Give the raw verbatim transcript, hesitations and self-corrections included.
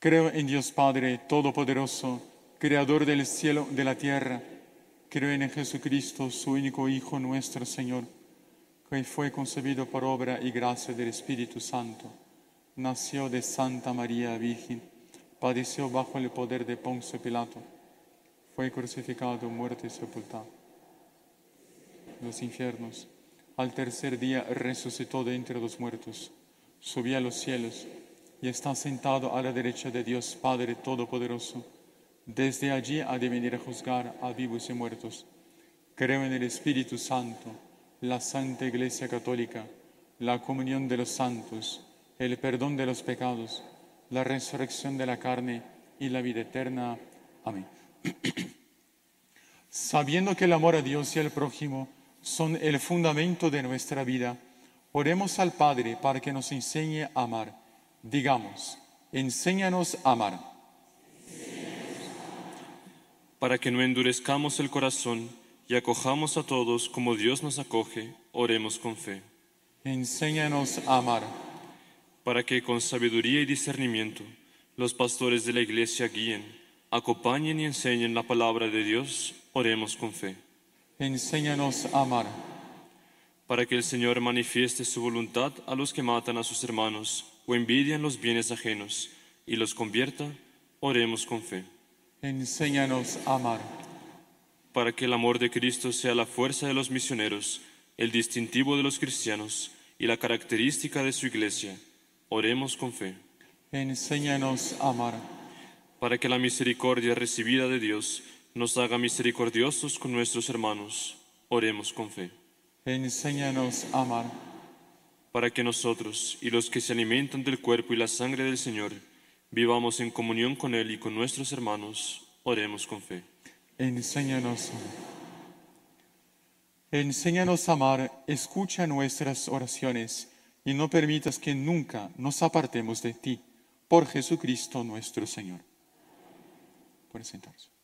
Creo en Dios Padre Todopoderoso, Creador del cielo y de la tierra. Creo en Jesucristo, su único Hijo, nuestro Señor, que fue concebido por obra y gracia del Espíritu Santo. Nació de Santa María Virgen, padeció bajo el poder de Poncio Pilato, fue crucificado, muerto y sepultado en los infiernos. Al tercer día resucitó de entre los muertos, subió a los cielos y está sentado a la derecha de Dios Padre Todopoderoso. Desde allí ha de venir a juzgar a vivos y muertos. Creo en el Espíritu Santo, la Santa Iglesia Católica, la comunión de los santos, el perdón de los pecados, la resurrección de la carne y la vida eterna. Amén. Sabiendo que el amor a Dios y al prójimo son el fundamento de nuestra vida, oremos al Padre para que nos enseñe a amar. Digamos, enséñanos a amar. Para que no endurezcamos el corazón y acojamos a todos como Dios nos acoge, oremos con fe. Enséñanos a amar. Para que con sabiduría y discernimiento los pastores de la Iglesia guíen, acompañen y enseñen la palabra de Dios, oremos con fe. Enséñanos a amar. Para que el Señor manifieste su voluntad a los que matan a sus hermanos o envidian los bienes ajenos y los convierta, oremos con fe. Enséñanos a amar. Para que el amor de Cristo sea la fuerza de los misioneros, el distintivo de los cristianos y la característica de su Iglesia, oremos con fe. Enséñanos a amar. Para que la misericordia recibida de Dios nos haga misericordiosos con nuestros hermanos, oremos con fe. Enséñanos a amar. Para que nosotros y los que se alimentan del cuerpo y la sangre del Señor vivamos en comunión con Él y con nuestros hermanos, oremos con fe. Enséñanos a amar. Enséñanos a amar, escucha nuestras oraciones y no permitas que nunca nos apartemos de ti. Por Jesucristo nuestro Señor. Pueden sentarse.